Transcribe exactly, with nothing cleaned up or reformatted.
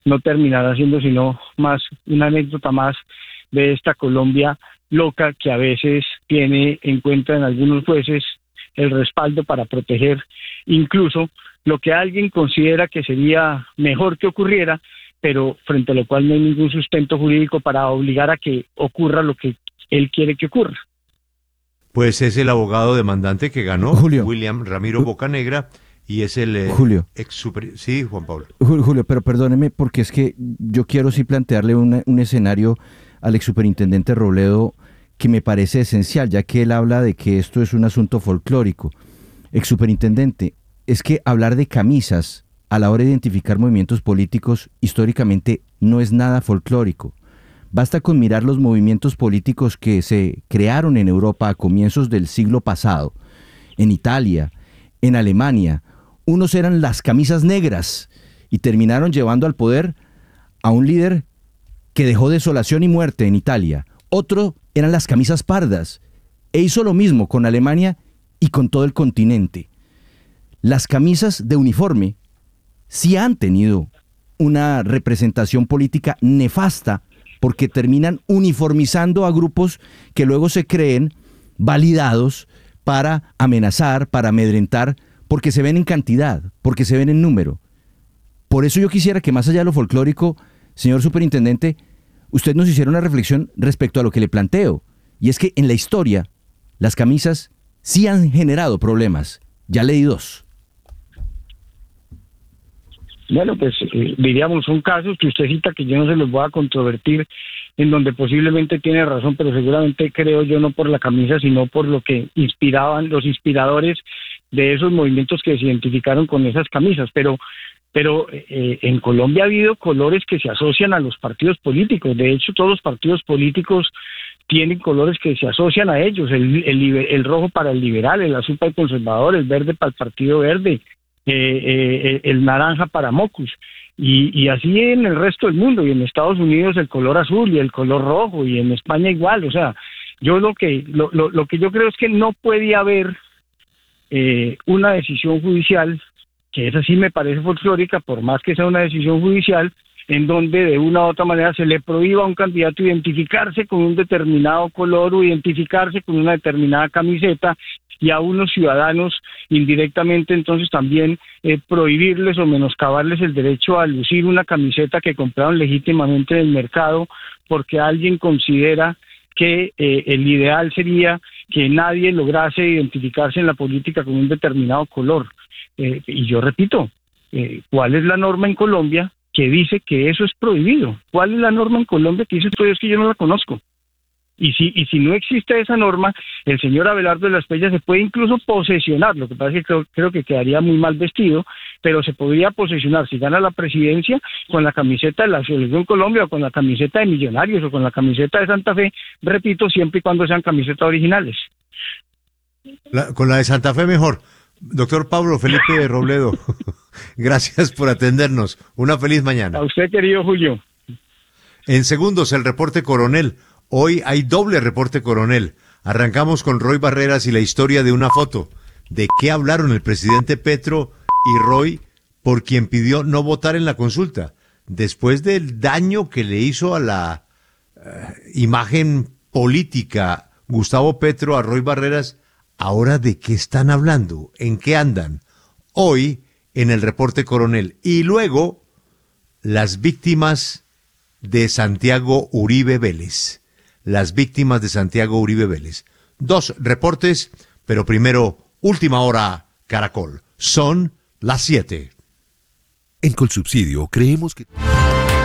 no terminará siendo sino más una anécdota más de esta Colombia loca que a veces tiene en cuenta en algunos jueces el respaldo para proteger incluso lo que alguien considera que sería mejor que ocurriera, pero frente a lo cual no hay ningún sustento jurídico para obligar a que ocurra lo que él quiere que ocurra. Pues es el abogado demandante que ganó, Julio. William Ramiro Bocanegra, y es el eh, Julio. ex super... Sí, Juan Pablo. Julio, pero perdóneme, porque es que yo quiero sí plantearle una, un escenario al ex superintendente Robledo que me parece esencial, ya que él habla de que esto es un asunto folclórico. Ex superintendente, es que hablar de camisas a la hora de identificar movimientos políticos históricamente no es nada folclórico. Basta con mirar los movimientos políticos que se crearon en Europa a comienzos del siglo pasado, en Italia, en Alemania. Unos eran las camisas negras y terminaron llevando al poder a un líder que dejó desolación y muerte en Italia. Otro eran las camisas pardas e hizo lo mismo con Alemania y con todo el continente. Las camisas de uniforme sí han tenido una representación política nefasta porque terminan uniformizando a grupos que luego se creen validados para amenazar, para amedrentar, porque se ven en cantidad, porque se ven en número. Por eso yo quisiera que más allá de lo folclórico, señor superintendente, usted nos hiciera una reflexión respecto a lo que le planteo. Y es que en la historia, las camisas sí han generado problemas. Ya leí dos. Bueno, pues eh, diríamos, son casos que usted cita que yo no se los voy a controvertir, en donde posiblemente tiene razón, pero seguramente creo yo no por la camisa, sino por lo que inspiraban los inspiradores de esos movimientos que se identificaron con esas camisas. Pero pero eh, en Colombia ha habido colores que se asocian a los partidos políticos. De hecho, todos los partidos políticos tienen colores que se asocian a ellos. El, el, el rojo para el liberal, el azul para el conservador, el verde para el Partido Verde, Eh, eh, el naranja para Mocus, y, y así en el resto del mundo, y en Estados Unidos el color azul y el color rojo, y en España igual. O sea, yo lo que lo, lo, lo que yo creo es que no puede haber eh, una decisión judicial, que esa sí me parece folclórica, por más que sea una decisión judicial, en donde de una u otra manera se le prohíba a un candidato identificarse con un determinado color o identificarse con una determinada camiseta, y a unos ciudadanos indirectamente entonces también eh, prohibirles o menoscabarles el derecho a lucir una camiseta que compraron legítimamente en el mercado, porque alguien considera que eh, el ideal sería que nadie lograse identificarse en la política con un determinado color. Eh, y yo repito, eh, ¿cuál es la norma en Colombia que dice que eso es prohibido? ¿Cuál es la norma en Colombia que dice esto? Es que yo no la conozco. Y si, y si no existe esa norma, el señor Abelardo de la Espriella se puede incluso posesionar, lo que pasa es que creo, creo que quedaría muy mal vestido, pero se podría posesionar, si gana la presidencia, con la camiseta de la Selección Colombia, o con la camiseta de Millonarios, o con la camiseta de Santa Fe, repito, siempre y cuando sean camisetas originales. La, con la de Santa Fe mejor. Doctor Pablo Felipe Robledo, gracias por atendernos. Una feliz mañana. A usted, querido Julio. En segundos, el reporte coronel. Hoy hay doble reporte coronel. Arrancamos con Roy Barreras y la historia de una foto. ¿De qué hablaron el presidente Petro y Roy, por quien pidió no votar en la consulta? Después del daño que le hizo a la uh, imagen política Gustavo Petro a Roy Barreras, ¿ahora de qué están hablando? ¿En qué andan? Hoy en el reporte coronel. Y luego, las víctimas de Santiago Uribe Vélez. Las víctimas de Santiago Uribe Vélez. Dos reportes, pero primero, Última Hora, Caracol. Son las siete. En Colsubsidio creemos que...